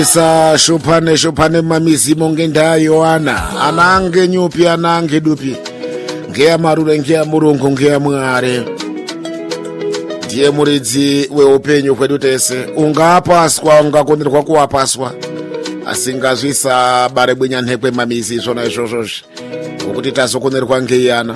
Sa shupane mamizi mongenda Yohana anange nyupi anange dupi ngea marure ngea murungu ngea mware ndiye muridzi weupenyu kwedu tese ungapaswa ungakonerwa kuwapaswa asingazvisa bare bwinya nhekwe mamizi zvona izvozvo ngokuti tazokonerwa ngeyana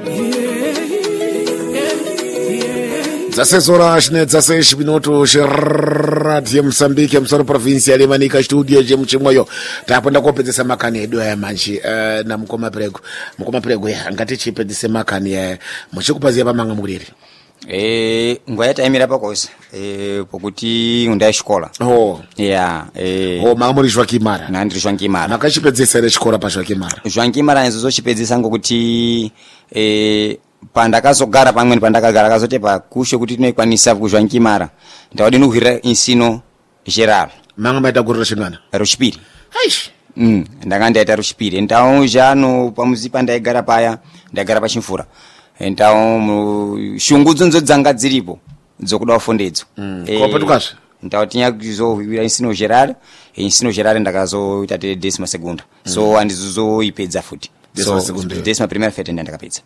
zasezora shinedza seshibinoto shiradio Msambiki msoro provinsi ya Manika studio je mchimoyo tapenda kopedzesa makani edu ya manji na mukoma prego ya ngati chipedzese makani ya muchikupazia pamanga muriri ngoyata emira pakosa pokuti unda xikola yeah mamuri Joakimara na ndiri Joakimara makachipedzesa re xikola pa Joakimara nzo zochipedzesa ngokuti pandakazogara pamweni pandakagara kazotepa kusho kuti tinoikwanisa ku Joakimara ndawadi nuhira insino geral manga maita kurira chingana ruchipiri aish ndakandaita ruchipiri ndao jano pamuzipa ndaigara paya ndagara pa Chimfura ndao shungudzo nzo dzanga dziripo dzokuda kufondedzo kopetukazo ndao tinya kuzohira insino geral ndakazoita décima segunda so andizo ipedza futi décima primeira fete ndakapedza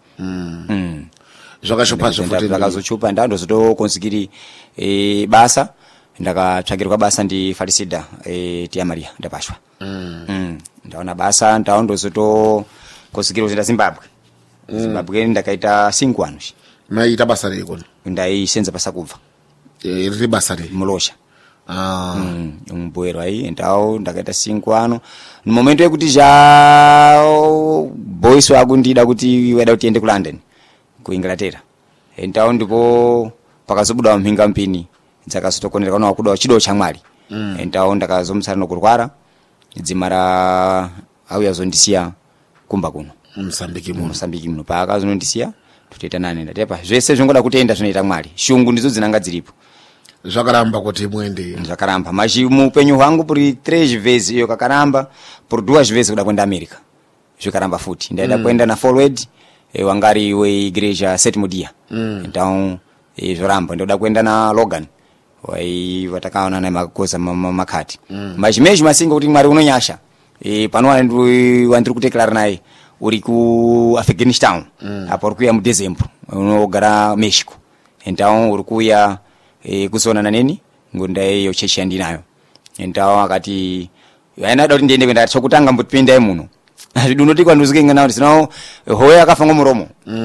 zvakashupazo futi ndakazochupa ndandozoto konsikiri basa ndakatsvagirwa basa ndi Farisida tia Maria ndapashwa ndaona basa ndaondozoto konsikiri kuenda Zimbabwe ndakaita 5 anos maita basa reko ndaisenza basa kubva iri basa re mulosha umboero aí então ndakaita 5 ano no momento yekuti ja boys wakundida kuti weda kuti ende ku London ku Inglaterra então ndipo pakazobuda mhinga mpini dzakasotokonera kana kuda chido cha Mwari então ndakazomsara nokurwara dzimara auya zondisiya kumba kuno Msambiki muno pakazonondisiya totoita nane ndatepa zvese zvingoda kutenda zvinoita Mwari shungu ndizo dzinanga dziripo zvakaramba kuti muende zvakaramba maji mupenyu hwangu puri 3 vezes iyo kakaramba puri 2 vezes kuda kwenda America zvikaramba futi ndaida kwenda na forward wangari we igreja Sétimo Dia então zvoramba ndoda kwenda na Logan wai watakaona na makoza makati maji meji masingo kuti Mwari unonyasha pano wandiri kuteklara naye uri ku Afghanistan apo uri kuya mu December unogara Mexico então uri kuya kusona na neni ngunda iyo chechi andinayo então akati yana doti ndiende kwenda chokutanga mbupinda muno azvidunoti kwanduzike ngana kuti sino hoya akafanga muromo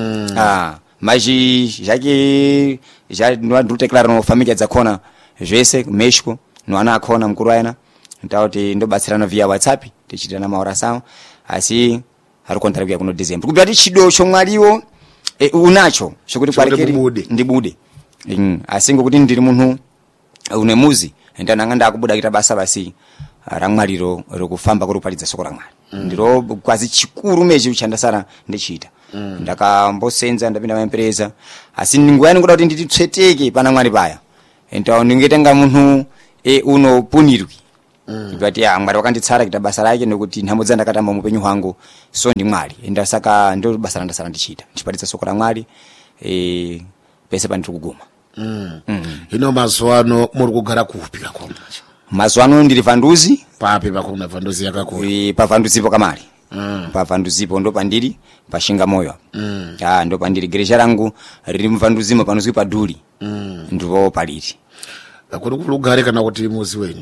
maji jake ndiri declare no família dzakona zvese Mexico no ana akona mkuru ayana ndauti ndobatsirana via WhatsApp tichitana maorasawo asi ari kontara kuya kuno December kubati chido chomwaliwo unacho chokuti kwarekeri ndibude asingo kuti ndiri munhu une muzi ndananga ndakubuda kuita basa basi ramwariro rokufamba kuropalidza soko ramwari ndiro kwazi chikuru meje uchandasara ndichiita ndakambosenza ndapinda maempresa asi ndingwani ngoda kuti ndititsveteke pana Mwari paya ento ndingetanga munhu unopunirwi kuti Mwari wakanditsara kuita basa lake nokuti nhamo dzandakatamba mupenyu hwangu so ndi Mwari enda saka ndo basa randasara ndichiita ndichipalitsa soko ramwari pese pandiri kuguma hino mazuano muri kugara kupi kakona mazuano ndiri Vanduzi papi pakona Vanduzi yakakura pa Vanduzipo kamari pa Vanduzipo ndo pandiri pashinga moyo ndo pandiri gereja rangu riri mVanduzimo panozwi paduli ndipo paliri kuri kulugare kana kuti muzi wenyu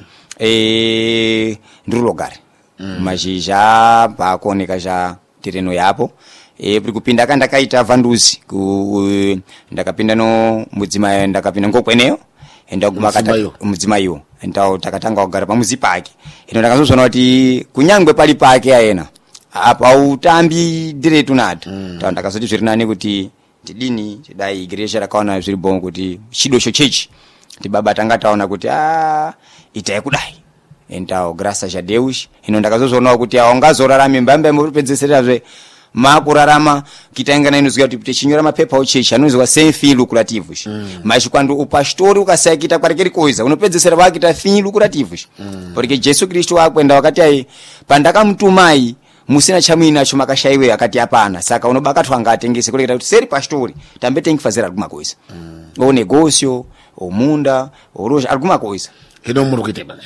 ndiri logare mazhizha pakuoneka ja tereno yapo pri kupinda kandakaita Vanduzi ndakapinda no mudzimai ndakapinda ngokweneyo ndaguma kata mudzimaiwo ndao takatanga kugara pamuzi pake ino ndakazozona kuti kunyangwe pali pake ayena apa utambi diretu nato ndakazoti zviri nane kuti tidini tidai igreja rakaona zviri bongo kuti chidosho chechi tibaba tanga taona kuti itai kudai ndao graças a Deus ino ndakazozona kuti aungazorarame mbamba mupedzeserazve makurarama kitaingana inozwa kuti tichinyora mapepa ochechi anozwa sem fim lucrativos mas quando o pastor ukasakita kwarekeri coisa unopedzesera wakita fim lucrativos porque Jesus Cristo akwenda wakati ai pandakamutumai musina chamwina choma kashaiwe akati hapana saka unobakatwa ngatengese kuleta kuti seri pastori tambe tengifazira alguma coisa o negócio o munda o roja alguma coisa hino muri kuita bani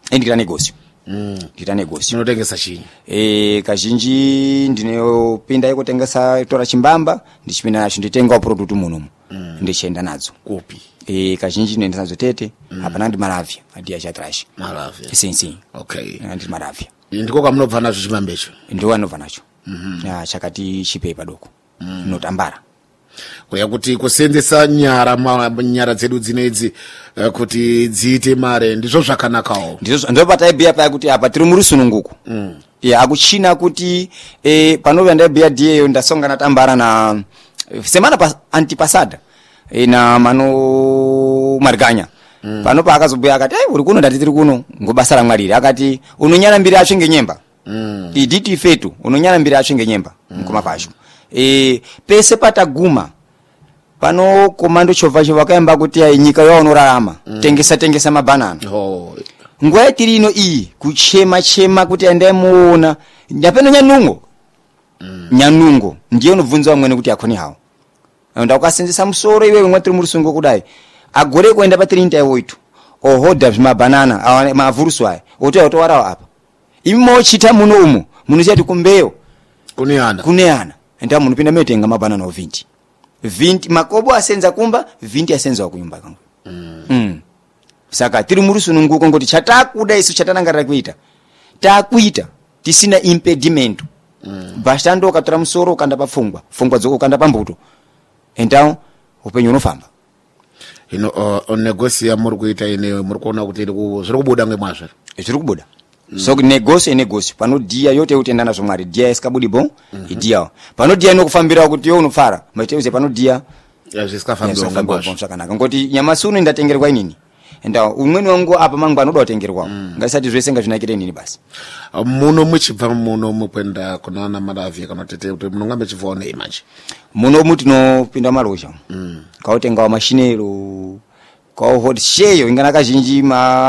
ndita negosio ndita negosio unotengesa chini kazhinji ndinopinda kutengesa tora chimbamba ndichipinda nacho nditenga product muno ndichenda nadzo kupi kazhinji ndinoenda nadzo Tete hapana ndi Maravya adiya chatrash Maravya sim okay ndi Maravya ndiko kamunobva nacho chimambecho ndo anobva nacho chakati chipepa doko notambara kuya kuti kusenzesa nyara dzedu dzinedzi kuti dziite mare ndizvo zvakanakawo ndizvo pataibiya paya kuti apa tiri murusununguko akuchina kuti panova ndaibiya diyeyo ndasongana tambara na semana antipasada na mano mariganya panopa akazobhuya akati uri kuno ndati tiri kuno ngobasa raMwari akati unonyana mbiri atsve ngenyemba iditi ifetu unonyana mbiri atsve ngenyemba mukoma pasho pese pataguma pano komando chovha vakayamba kuti nyika yaunorarama tengesa mabanana nguva yatiri ino iyi kuchema kuti andaimuona ndapeno nyanungo ndiye unobvunza vamwene kuti akoni hawo ndakasenzesa musoro iwewe mwatiri murusungo kudai agore kuenda patirinta iwoitu ohodha zvimabanana mavhurusu aya otowarawo apa imi mochita muno umo munoziya kumbeyo kuneana enda munopinda metenga mabanana o 20 makobo asenza kumba 20 asenza kunyumba kangu saka tiri murusununguko ngoti chatakuda isu chatanangarira kuita takuita tisina impedimento bastando ukatora musoro ukanda pafungwa dzoko ukanda pambuto enda upenyu unofamba negosia muri kuita ine muri kuona kuti zviri kubuda ngemwazvo zviri kubuda so negosio panodiya yote utenda nazvo Mwari diya isikabudi bon idiya panodiya inokufambira kuti yo unofara maiteuze panodiya zvisikafambira zvakanaka ngoti nyamasi uno ndatengerwa inini enda umweni wangu apa mangu anoda kutengerwa ngasati zvese ngazvinakire inini basi muno muchibva muno mukwenda kunaana Maravya kana Tete kuti munongambe chibvawo nei manje muno mutinopinda marozha kautengawo mashinero hot sheyo ingana kazhinji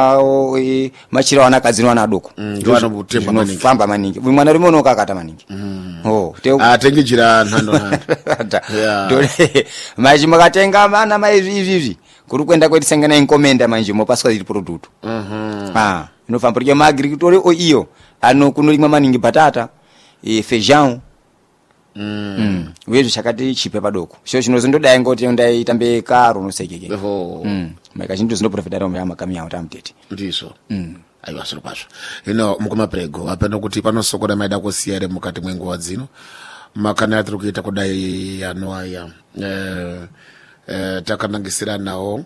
machira wana kadzino wana adoko famba maningi mwana rume unokakata maningi atengi jira nhando maji makatenga mana maizvi kuri kuenda kwetisangana inkomenda manje mopaswa ziri product inofamba porque maagricultori iyo kunorimwa maningi batata feijão uye chakati chipe padoko sho chinozondodai ngoti ndaitambe karo nosekeke makazhinji zinoprofitara mumakami yawo tamutete ndizvo aiwa zviro kwazvo hino mukumaprego apeno kuti panosokora maida kusiya ere mukati mwenguva dzino makani atiri kuita kudai anoaya takanangisira nawo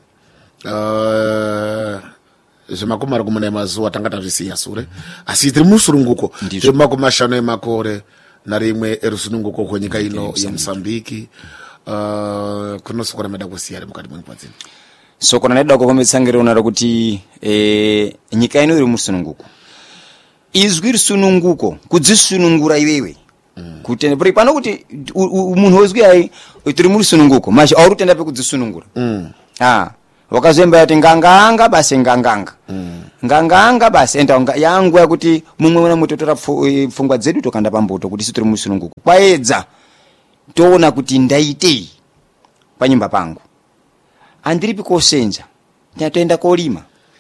zvemakumi ari kumuna emazuva tanga tazvisiya sure asi tiri musurunguko zvemakumi ashanu emakore narimwe erusununguko kwenyika ino yeMozambique kunosokora maida kusiya ere mukati mwenguva dzino sokona naida kukombetsangire unaro kuti nyika ino iri musununguko izwi risununguko kudzisunungura iwewe kuti pano kuti munhu wezwi ai tiri musununguko mashi auri tenda pe kudzisunungura wakazemba yati nganganga basi nganganga basi enda yangu yakuti mumwe mwana mutotora pfungwa dzedu tokanda pamboto kuti sitiri musununguko kwaedza toona kuti ndaitei panyumba pangu andiripi kosenza ndatoenda kolima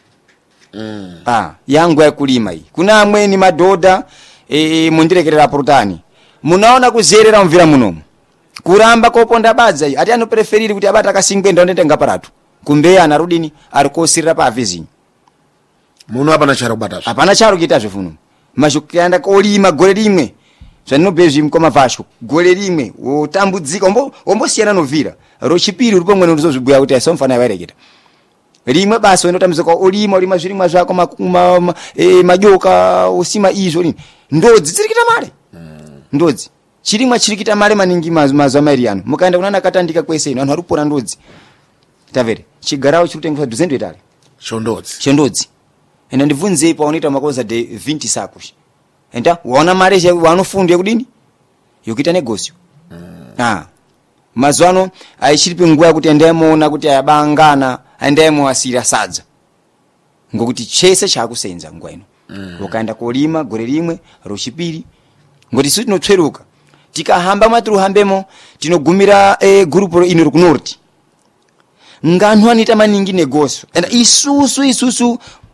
yangu yakulima iyi kuna amweni madhodha mundirekerera portani munaona kuzerera mvira munomu kuramba koponda badza ati anopreferiri kuti abata akasingwenda ondenga paratu kumbeya anarudini ari kosirira paavizini muno hapana charo kubatazvo hapana charo kuita zvefuno mazvokuenda kolima gore rimwe zvaninobhezvi mukoma vasho gore rimwe wotambudzika wombosiyana novhira rochipiri uri pomwe ndizozvibhuya kuti aisomufana yavaireketa rimwe basi wenotambudzika olima zvirimwa zvako madyoka usima izvo nini ndodzi dzirikita mare ndodzi chirimwa chirikita mare maningi mazuva mairi ano mukaenda kunana katandika kwese ino anhu ari kupora ndodzi tavere chigarawo chirikutengeswa dhuzendo itare chondodzi ende ndibvunzei paunoita makoza de 20 sacos enda waona mare wanofunda yekudini yokuita negosio mazuva ano aichiripi nguva yekuti andaimuona kuti ayabangana andaimuwasira sadza ngokuti chese chakusenza nguva ino ukaenda kolima gore rimwe rochipiri ngoti isu tinotsveruka tikahamba matiri uhambemo tinogumira gurupu ino rikunorti nganhu anoita maningi negosio enda isusu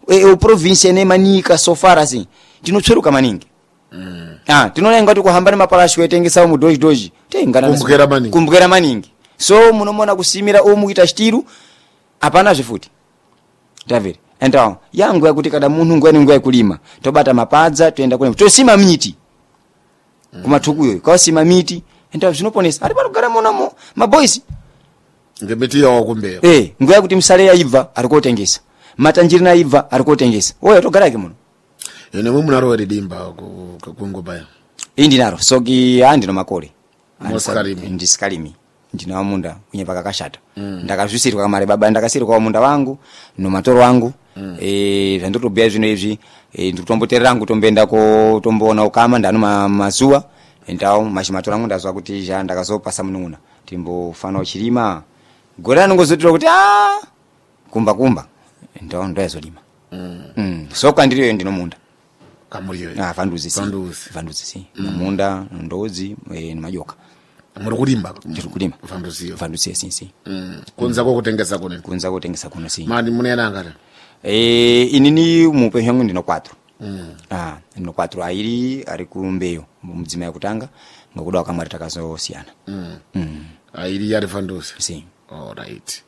province ene manika so far assim tinotsveruka maningi tinoona ngati kuhamba nemaparashi wetengesawo mudoji kumbukira maningi so munomona kusimira omuita chitiru hapana zvifuti David enda yangu yakuti kada munhu ngwani nguwa yekulima tobata mapadza toenda kune tosima miti kumatukuyo kwasima miti enda zvinoponesa ari panogara monamo maboys ngemiti yawo kumbeyo nguwa yakuti msale yaibva ari kotengesa matanjiri naibva ari kotengesa oyo togara ke muno ene mwe munaro redimba kungobaya indinaro soki andino makole ndisikalimi ndina munda kunye pakakashata ndakazvisirwa kamare baba ndakasirwa munda wangu no matoro wangu zvandotobya zvino izvi ndikutomboterera rangu tombenda ko tomboona ukama ndano mazuwa ndawo machimatoro angu ndazwa kuti ndakazopasa mununa timbofana uchirima gore anongozotira kuti kumba ndawo ndayazolima so kwandiriyo ndinomunda kamuriyo vanduzi si munda ndodzi nemajoka muri kulimba vanduzi si kunza kokutengesa kuno si mani munena angara inini mupenyu yangu ndino 4 ndino 4 airi ari kumbeyo mudzima yakutanga ngokuda wakamwari takazosiyana airi yari vanduzi si all right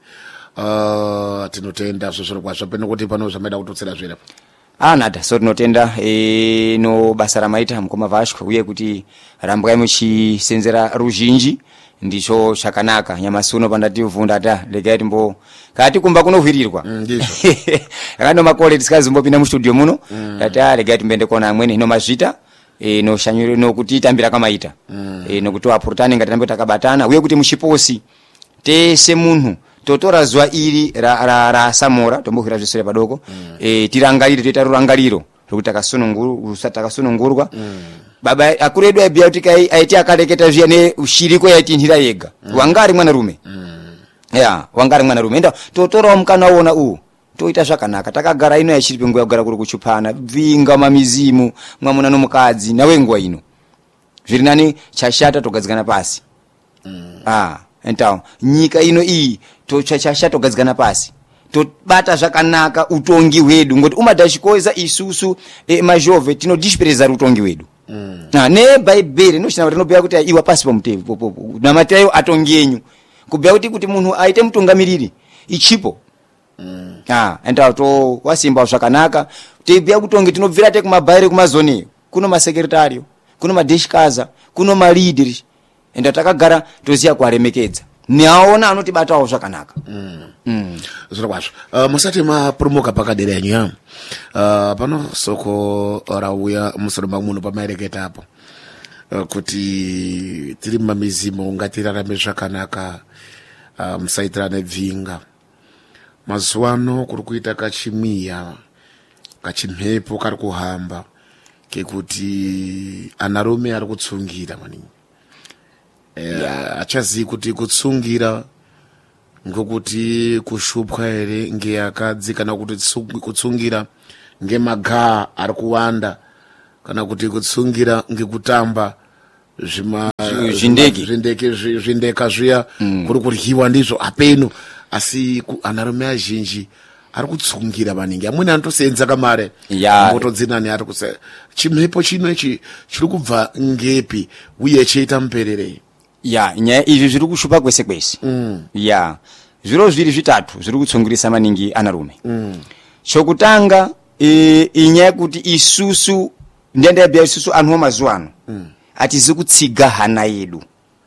tinotenda zvozvoro kwazvo peno kuti pano zvamaida kututsira zvira nada so tinotenda no basa ramaita mukoma vashwa uye kuti rambwa muchisenzera ruzhinji ndicho chakanaka nyamasuno pandativhunda legai timbo kati kumba kunovhirirwa ndizvo akando makole tisikazimbopinda mu studio muno legai timbende kona amweni hino mazvita no shanyuro no kuti tambira kamaita no kuti wapurutani ngati tambo takabatana uye kuti muchiposi tese munhu totora zuwa iri ra samora tombohira zvisere padoko tirangarire toita rurangariro rokuti takasunungurwa baba akuredu aibya kuti aiti akaleketa zviya ne ushiriko yaitinhira yega wangari mwana rume wangari mwana rume enda totorawo mukana wona toita zvakanaka takagara ino yachiripe nguwa yagara kuri kuchupana bvinga mamizimu mwamuna nomukadzi nawe nguwa ino zviri nani chashata togadzikana pasi entawo nyika ino iyi tochachasha togadzikana pasi tobata zvakanaka utongi hwedu ngoti umadhashikoza isusu majove tinodispereza utongi hwedu ne bhaibheri noshina rinobhuya kuti iwa pasi pamutevu namatayo atongi enyu kubhuya kuti munhu aite mutungamiriri ichipo entawo to wasimba zvakanaka teibhuya kutongi tinobvira te kumabhairi kumazoni kuno masekretariyo kuno madeshikaza kuno maleaders enda takagara toziya kuaremekedza neaona anotibatawo zvakanaka zviro kwazvo musati mapromoka pakadera yenyu pano soko rauya musoroma muno pamaereketa apo kuti tiri mumamizimo ngatirarame zvakanaka musaitirane bvinga mazuva ano kuri kuita kachimwiya kachimhepo kari kuhamba kekuti anarume ari kutsungira maningi achazivi kuti kutsungira ngokuti kushupwa here ngeakadzi kana kuti kutsungira ngemagaa ari kuwanda kana kuti kutsungira ngekutamba zvindeka zviya kuri kuryiwa ndizvo apeno asi anarume azhinji ari kutsungira maningi amweni anotosenza kamare mbotodzinani ari kusa chimhepo chino ichi chiri kubva ngepi uye chiita mupererei nyaya izvi zviri kushupa kwese kwese zviro zviri zvitatu zviri kutsungirisa maningi anarume chokutanga inyaya yekuti isusu ndendabya isusu anhu mazuva ano atizi kutsiga hana yedu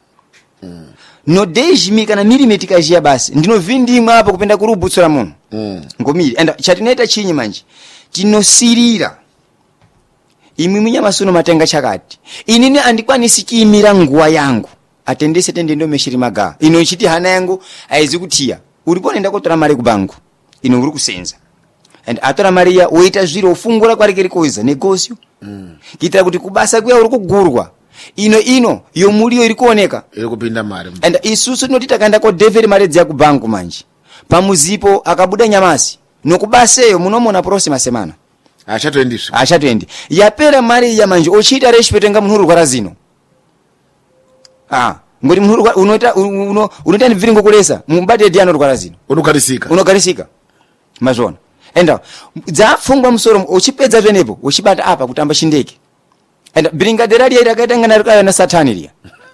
nodejimi kana mirimeti kazhiya basi ndinovindimwa apo kupenda kuri kubutsura munhu ngomiri and chatinoita chinyi manje tinosirira imwe munyamasuno matenga chakati inini andikwanisi kuimira nguwa yangu atendese tendendo meshiri magaa ino ichiti hana yangu aizi kutiya uri kuonenda kotora mari kubangu ino uri kusenza and atora mariya woita zviro ufungura kwarikeri koiza negosio kuitira kuti kubasa kuya uri kugurwa ino yomuriyo iri kuoneka iri kupinda mari and isusu tinoti takaenda kodhevheri mari dziya kubanku manje pamuzipo akabuda nyamasi nokubaseyo munomona prosima semana achatoendi yapera mari ya manje ochiita reshipetenga munhu urwara zino ngoti munhu unoita ndivhiringo kulesa mubate ndi anorwara zino unogarisika mazvona enda dzafungwa musoro uchipedza zvenepo uchibata apa kutamba chindeke enda Brigadier ria rakaita ngana rikaya na Satani ria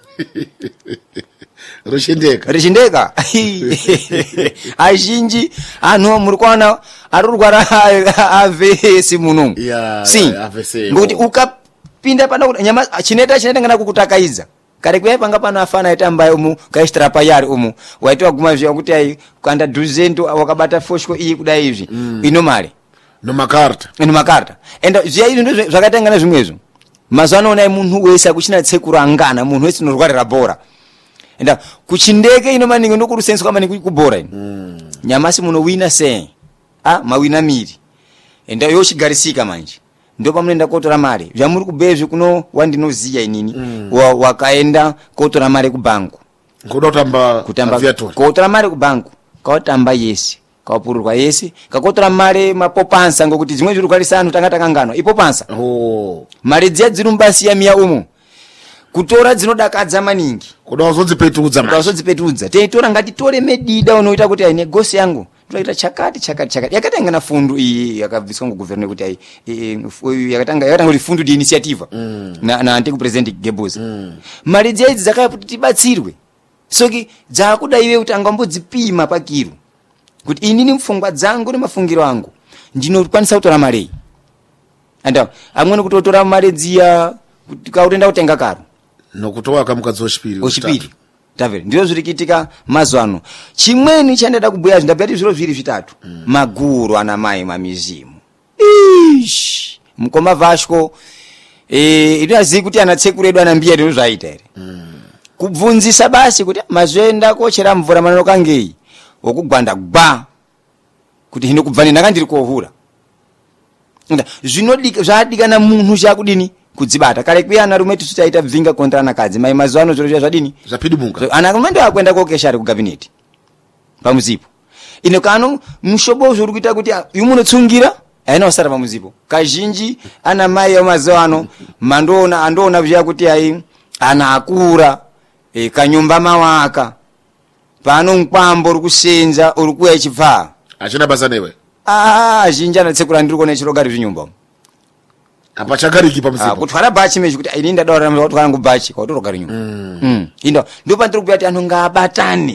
richindeka azhinji anhu muri kuona arurwara avesi munungu si ngokuti ukapinda pana nyama chineta ngana kukutakaidza kare kuya panga pana afana aitamba umu kaistra yari umu waitwa guma zviya kuti ai kanda duzendo wakabata foshko iyi kudai izvi inomare no makarta enda zviya izvi ndo zvakatangana zvimwezvo mazano ona munhu wese akuchina tsekuru angana munhu wese norwarira bhora enda kuchindeke ino maningi ndokurusenswa maningi kubhora ino nyamasi muno wina sei mawina miri enda yochigarisika manje ndo pamunoenda kotora mare zvamuri kubezve kuno wandinoziya inini wakaenda kotora mare kubanku kutamba kotora mare kubanku kautamba yese kaupururwa yese kakotora mare mapopansa ngokuti zvimwe zvirukwarisa anhu tanga takanganwa ipopansa mare dziya dzirumbasi ya miya umo kutora dzinodakadza maningi kudazodzipetudza teitora ngatitore medida unoita kuti ai negosi yangu toita chakati yakatanga na fundu iyi yakabviswa nguguvernor kuti ai yakatanga kuti fundu di initiative na anti president Gebos mari dziya idzi dzakaputi tibatsirwe soki dzakuda iwe kuti angambodzipima pakiro kuti inini mfungwa dzangu nemafungiro angu ndinokwanisa kutora mare anda amweni kutotora mare dziya kuti kautenda kutenga karo nokutoa kamukadzi wechipiri David ndiro zvirikitika mazwano chimweni chandada kubhuya ndabati zviro zviri zvitatu maguru ana mai mamizimu mukoma Vashko inozivi kuti ana tsekuru edu anambiya ndino zvaita ere kubvunzisa basi kuti mazvenda kochera mvura manonoka ngei wokugwanda gba kuti hino kubva ndakandiri kohura zvadikana munhu chakudini kudzibata kare kuya ana rume tisitaita bvinga kontra anakadzi mai mazwano zviro zvadini zvapidimuka ana kumende akwenda kokeshari ku cabinet pamuzipo ino kano mushobo zviri kuita kuti yumunotsungira aina usara pamuzipo kazhinji ana mai amazwano andoona zviya kuti ai ana akura kanyumba mawaka pano mkwambo rukusenza urikuya chipfa achina basa newe zhinji anatsekura ndiri kuona chirogari zvinyumba apa chagariki pamuzipo kutwara bachi meji kuti ini ndadaura kutwara ngubachi kwatorogari nyumba indo ndo pandiri kubhuya kuti anhu ngabatane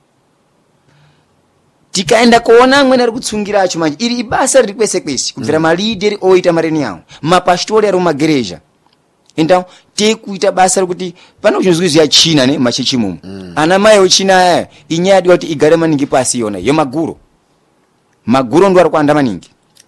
tikaenda kuona amweni ari kutsungira acho manje iri ibasa riri kwese kwese kubvira malideri oita mareni yawo mapastori ari mumagereja enda tekuita basa rekuti pana kuchizviziya China ne machechi mumu ana mai ochina inyaya yadi kuti igare maningi pasi yona maguro ndo ari kuanda maningi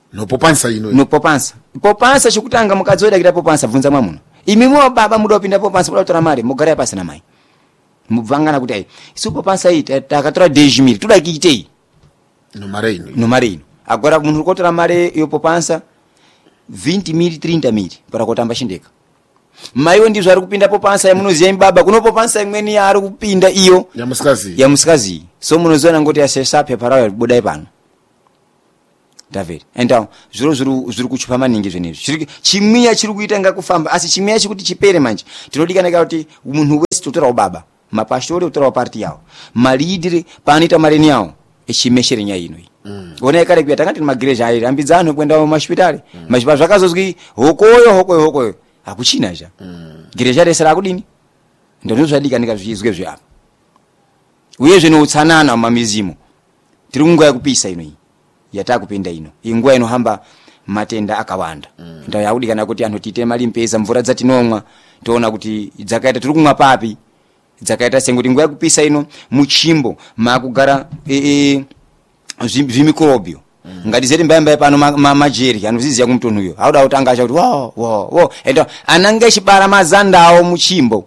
popansa chokutanga mukadzoda kuita popansa bvunza mwamuna imimwe baba muda kupinda popansa muda kutora mare mugara pasi na mai mubvangana kuti ai isu popansa ita takatora 10,000 toda kiitei no mare ino agora munhu ukotora mare yo popansa 20,000 30,000 para kutamba chindeka maiwo ndizvo ari kupinda popansa yamunoziya baba kuno popansa imweni yaari kupinda iyo ya musikazi so munoziona ngoti yasesa pepa rayo bodai pano David enda zviro kuchupa maningi zvenezvi chimwiya chiri kuita ngakufamba asi chimwiya chikuti chipere manje tinodikana kuti munhu wese totora ubaba mapastori totora party yawo malidiri paanoita mareni yawo echimeshere nyaya ino ona kare kuya tangati magereja airi ambidza anhu kuenda mumashipitari mashipitari zvakazozwi hokoyo akuchina ja gereja rese rakudini ndozvo zvadikanika zvichizwe zveapa uye zvino utsanana mumamizimo tiri kunguva yakupisa ino iyi yatakupinda ino inguva inohamba matenda akawanda ndo yakudikana kuti anhu tiite malimpeza mvura dzatinomwa toona kuti dzakaita tiri kumwa papi dzakaita sengoti nguva yakupisa ino muchimbo makugara zvimikrobio ngatizeti mbayambaye pano majeri anozviziya kumutonhuyo auda kutanga acha kuti wo endo ananga echibara mazandawo muchimbo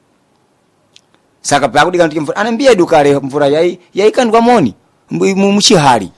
saka pakudikana kuti mvura anambiya edu kare mvura yaikandwa moni muchihari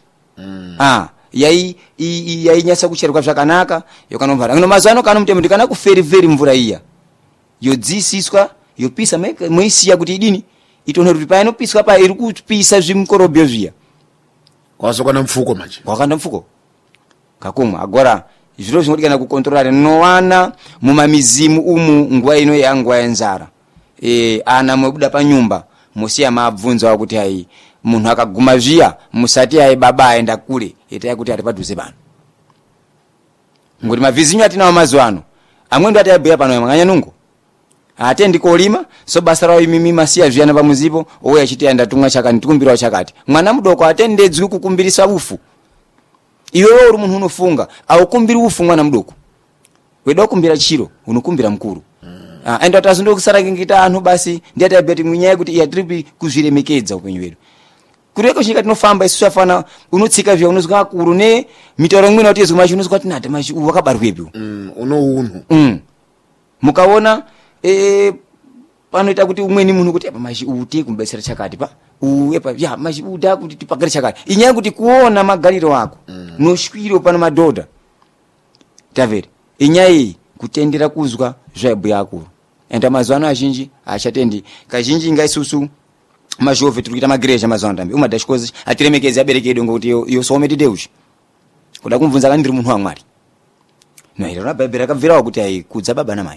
yainyasa kucherwa zvakanaka yokanomvara ngino mazano kana mutemo ndikana kuferiveri mvura iya yodzisiswa yopisa moisiya kuti idini itonhera kuti painopiswa pa iri kupisa zvimikorobyo zviya kwazokana mfuko manje kwakanda mfuko kakumwa agora zviro zvinodikana kukontrolera nowana mumamizimu umu nguva ino yangwa yenzara ana mwebuda panyumba mosiya mabvunza kuti hai munhu akaguma zviya musati ayi baba aenda kule itai kuti ari padhuze pano ngoti mavizinyo atinawo mazuwa ano amwe ndo atayabhuya pano mwakanya nungo atendi kolima so basa rawo imimi masiya zviyana pamuzipo ouya achiti aenda tumwa chakati tikumbirawo chakati mwana mudoko atendedzwi kukumbirisa ufu iwewe uri munhu unofunga aukumbiri ufu mwana mudoko weda kukumbira chiro unokumbira mkuru enda tazindo kusarakingita anhu basi ndiye atayabhuya mwinyaya kuti yatiripi kuzviremekedza upenyu wedu kureko chika tinofamba isu chafana unotsika vya unozwa akuru ne mitauro imwe kuti izwa machi unozwa kuti nata machi wakabarwepi unounhu mukaona panoita kuti umweni munhu kuti apa machi uti kumbesera chakati pa uepa ya machi uda kuti tipagare chakati inyaya kuti kuona magariro ako noshwiro pana madhodha tavere inyaya kutendera kuzwa zvaibhuya akuru enda mazwana azhinji achatendi kazhinji ngaisusu mazhove tiri kuita magereja mazwana tambi umadashikozi atiremekezi abereke edu ngokuti iyo someti deuchi kuda kumvunza kana ndiri munhu wa Mwari no na bhaibheri akabvirawo kuti ayi kudza baba na mai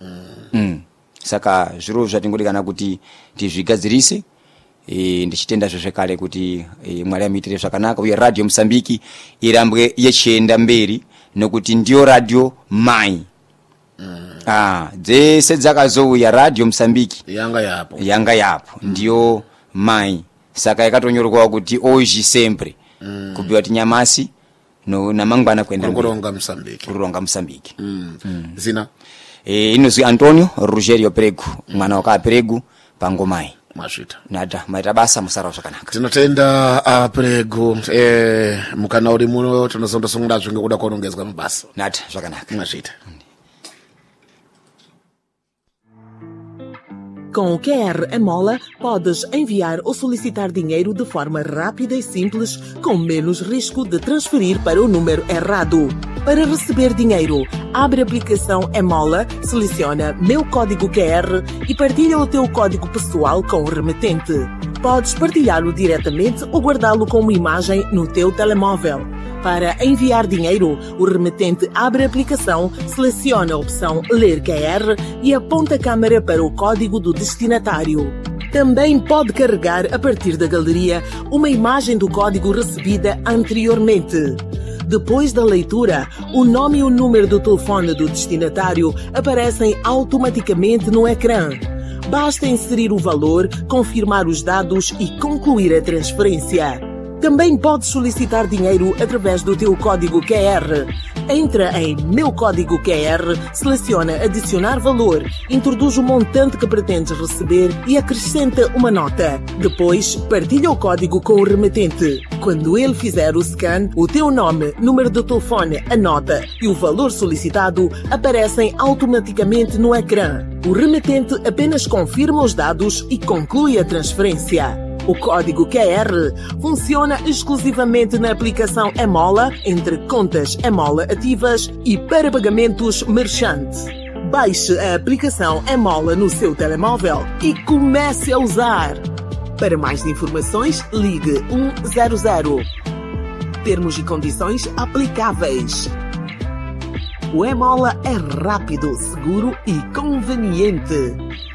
saka zviro zvatingodikana kuti tizvigadzirise ndichitenda zvekare kuti Mwari amuitire zvakanaka uye radio Msambiki irambwe yechienda mberi nokuti ndiyo radio mai dzese dzakazouya radio Msambiki yanga yapo ndiyo mai saka yakatonyorwa kuti hoje sempre kubhuya kuti nyamasi namangwana kwenda kuronga Msambiki zina inozwi Antonio Rugerio Prego mwana waka Prego pangomai masvita nada maita basa musara zvakanaka tinotenda Prego mukana uri muno tinozondosungura zvinge kuda kurongedzwa mabasa nada zvakanaka masvita. Com o QR Emola, podes enviar ou solicitar dinheiro de forma rápida e simples, com menos risco de transferir para o número errado. Para receber dinheiro, abre a aplicação Emola, seleciona Meu Código QR e partilha o teu código pessoal com o remetente. Podes partilhá-lo diretamente ou guardá-lo como imagem no teu telemóvel. Para enviar dinheiro, o remetente abre a aplicação, seleciona a opção Ler QR e aponta a câmera para o código do destinatário. Também pode carregar, a partir da galeria, uma imagem do código recebida anteriormente. Depois da leitura, o nome e o número do telefone do destinatário aparecem automaticamente no ecrã. Basta inserir o valor, confirmar os dados e concluir a transferência. Também podes solicitar dinheiro através do teu código QR. Entra em Meu Código QR, seleciona Adicionar Valor, introduz o montante que pretendes receber e acrescenta uma nota. Depois, partilha o código com o remetente. Quando ele fizer o scan, o teu nome, número de telefone, a nota e o valor solicitado aparecem automaticamente no ecrã. O remetente apenas confirma os dados e conclui a transferência. O código QR funciona exclusivamente na aplicação Emola, entre contas Emola ativas e para pagamentos merchant. Baixe a aplicação Emola no seu telemóvel e comece a usar. Para mais informações, ligue 100. Termos e condições aplicáveis. O Emola é rápido, seguro e conveniente.